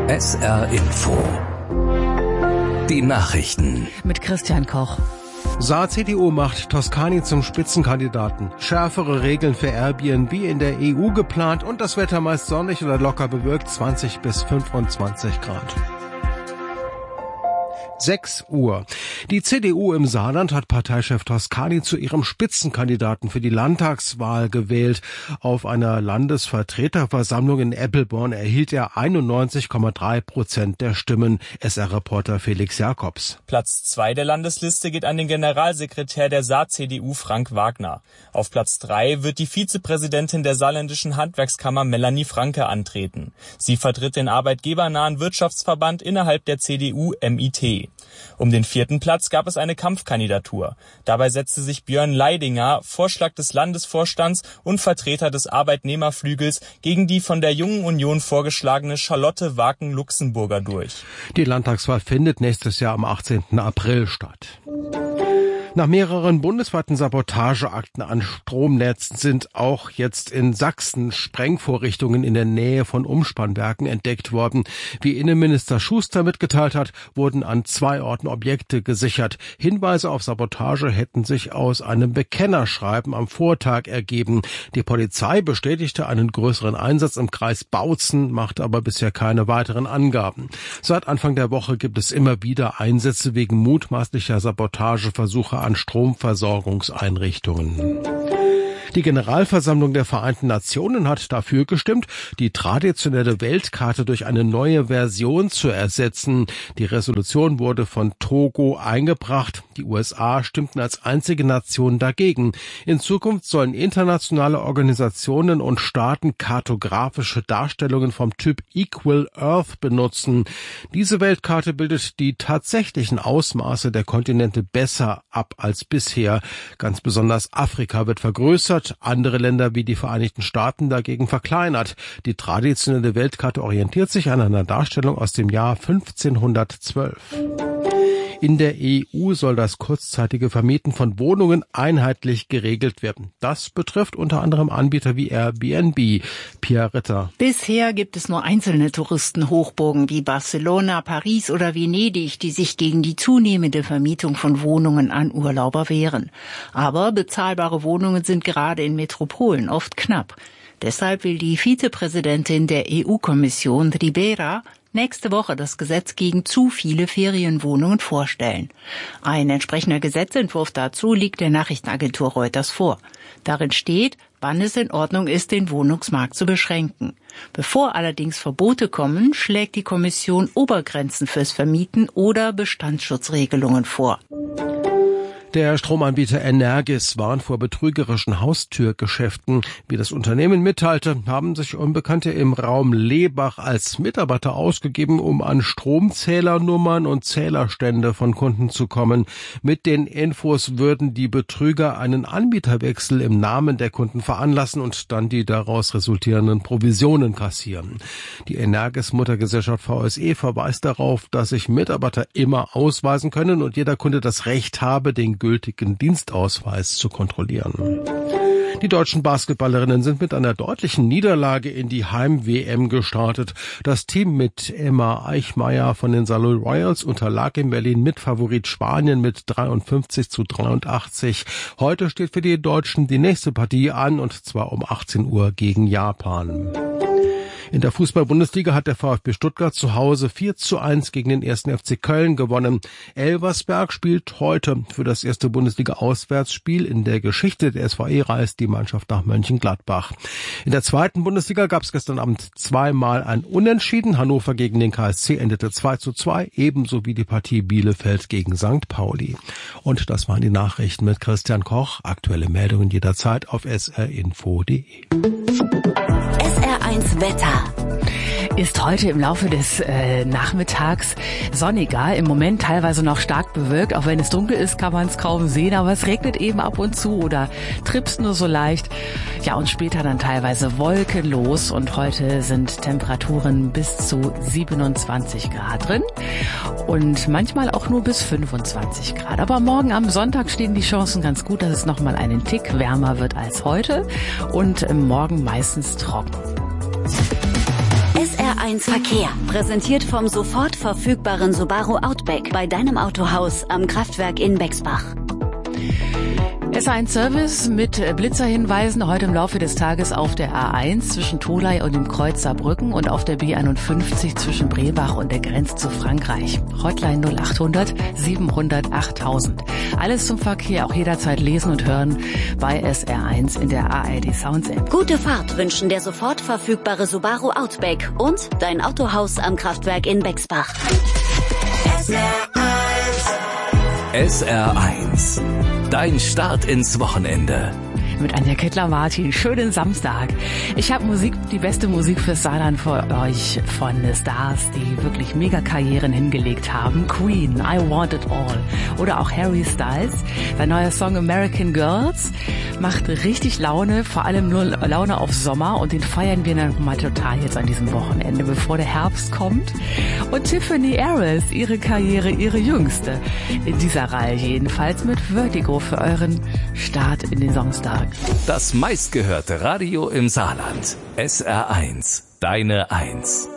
SR Info. Die Nachrichten. Mit Christian Koch. Saar-CDU macht Toscani zum Spitzenkandidaten. Schärfere Regeln für Airbnb in der EU geplant und das Wetter meist sonnig oder locker bewölkt, 20 bis 25 Grad. 6 Uhr. Die CDU im Saarland hat Parteichef Toscani zu ihrem Spitzenkandidaten für die Landtagswahl gewählt. Auf einer Landesvertreterversammlung in Eppelborn erhielt er 91,3% der Stimmen. SR-Reporter Felix Jakobs. Platz 2 der Landesliste geht an den Generalsekretär der Saar-CDU Frank Wagner. Auf Platz 3 wird die Vizepräsidentin der Saarländischen Handwerkskammer Melanie Franke antreten. Sie vertritt den arbeitgebernahen Wirtschaftsverband innerhalb der CDU MIT. Um den 4. Platz gab es eine Kampfkandidatur. Dabei setzte sich Björn Leidinger, Vorschlag des Landesvorstands und Vertreter des Arbeitnehmerflügels, gegen die von der Jungen Union vorgeschlagene Charlotte Waken-Luxemburger durch. Die Landtagswahl findet nächstes Jahr am 18. April statt. Nach mehreren bundesweiten Sabotageakten an Stromnetzen sind auch jetzt in Sachsen Sprengvorrichtungen in der Nähe von Umspannwerken entdeckt worden. Wie Innenminister Schuster mitgeteilt hat, wurden an 2 Orten Objekte gesichert. Hinweise auf Sabotage hätten sich aus einem Bekennerschreiben am Vortag ergeben. Die Polizei bestätigte einen größeren Einsatz im Kreis Bautzen, machte aber bisher keine weiteren Angaben. Seit Anfang der Woche gibt es immer wieder Einsätze wegen mutmaßlicher Sabotageversuche an Stromversorgungseinrichtungen. Die Generalversammlung der Vereinten Nationen hat dafür gestimmt, die traditionelle Weltkarte durch eine neue Version zu ersetzen. Die Resolution wurde von Togo eingebracht. Die USA stimmten als einzige Nation dagegen. In Zukunft sollen internationale Organisationen und Staaten kartografische Darstellungen vom Typ Equal Earth benutzen. Diese Weltkarte bildet die tatsächlichen Ausmaße der Kontinente besser ab als bisher. Ganz besonders Afrika wird vergrößert, andere Länder wie die Vereinigten Staaten dagegen verkleinert. Die traditionelle Weltkarte orientiert sich an einer Darstellung aus dem Jahr 1512. In der EU soll das kurzzeitige Vermieten von Wohnungen einheitlich geregelt werden. Das betrifft unter anderem Anbieter wie Airbnb. Pia Ritter. Bisher gibt es nur einzelne Touristenhochburgen wie Barcelona, Paris oder Venedig, die sich gegen die zunehmende Vermietung von Wohnungen an Urlauber wehren. Aber bezahlbare Wohnungen sind gerade in Metropolen oft knapp. Deshalb will die Vizepräsidentin der EU-Kommission, Ribera, nächste Woche das Gesetz gegen zu viele Ferienwohnungen vorstellen. Ein entsprechender Gesetzentwurf dazu liegt der Nachrichtenagentur Reuters vor. Darin steht, wann es in Ordnung ist, den Wohnungsmarkt zu beschränken. Bevor allerdings Verbote kommen, schlägt die Kommission Obergrenzen fürs Vermieten oder Bestandsschutzregelungen vor. Der Stromanbieter Energis warnt vor betrügerischen Haustürgeschäften. Wie das Unternehmen mitteilte, haben sich Unbekannte im Raum Lebach als Mitarbeiter ausgegeben, um an Stromzählernummern und Zählerstände von Kunden zu kommen. Mit den Infos würden die Betrüger einen Anbieterwechsel im Namen der Kunden veranlassen und dann die daraus resultierenden Provisionen kassieren. Die Energis-Muttergesellschaft VSE verweist darauf, dass sich Mitarbeiter immer ausweisen können und jeder Kunde das Recht habe, den gültigen Dienstausweis zu kontrollieren. Die deutschen Basketballerinnen sind mit einer deutlichen Niederlage in die Heim-WM gestartet. Das Team mit Emma Eichmeyer von den Saloy Royals unterlag in Berlin Mitfavorit Spanien mit 53-83. Heute steht für die Deutschen die nächste Partie an, und zwar um 18 Uhr gegen Japan. In der Fußball-Bundesliga hat der VfB Stuttgart zu Hause 4:1 gegen den 1. FC Köln gewonnen. Elversberg spielt heute für das erste Bundesliga-Auswärtsspiel in der Geschichte der SVE reist die Mannschaft nach Mönchengladbach. In der zweiten Bundesliga gab es gestern Abend zweimal ein Unentschieden. Hannover gegen den KSC endete 2:2, ebenso wie die Partie Bielefeld gegen St. Pauli. Und das waren die Nachrichten mit Christian Koch. Aktuelle Meldungen jederzeit auf srinfo.de. SR1 Wetter. Ist heute im Laufe des Nachmittags sonniger, im Moment teilweise noch stark bewölkt. Auch wenn es dunkel ist, kann man es kaum sehen, aber es regnet eben ab und zu oder tripst nur so leicht. Ja, und später dann teilweise wolkenlos, und heute sind Temperaturen bis zu 27 Grad drin und manchmal auch nur bis 25 Grad. Aber morgen am Sonntag stehen die Chancen ganz gut, dass es nochmal einen Tick wärmer wird als heute und morgen meistens trocken. SR1 SR1 Verkehr. Präsentiert vom sofort verfügbaren Subaru Outback bei deinem Autohaus am Kraftwerk in Bexbach. SR1 Service mit Blitzerhinweisen heute im Laufe des Tages auf der A1 zwischen Tholey und dem Kreuz Saarbrücken und auf der B51 zwischen Brebach und der Grenze zu Frankreich. Hotline 0800 700 8000. Alles zum Verkehr auch jederzeit lesen und hören bei SR1 in der ARD Sounds App. Gute Fahrt wünschen der sofort verfügbare Subaru Outback und dein Autohaus am Kraftwerk in Bexbach. SR1. Dein Start ins Wochenende. Mit Anja Kettler-Martin. Schönen Samstag. Ich habe Musik, die beste Musik fürs Saarland für euch von Stars, die wirklich Megakarrieren hingelegt haben. Queen, I Want It All. Oder auch Harry Styles. Sein neuer Song American Girls macht richtig Laune, vor allem nur Laune auf Sommer. Und den feiern wir dann mal total jetzt an diesem Wochenende, bevor der Herbst kommt. Und Tiffany Harris, ihre Karriere, ihre jüngste. In dieser Reihe jedenfalls mit Vertigo für euren Start in den Samstag. Das meistgehörte Radio im Saarland. SR1. Deine 1.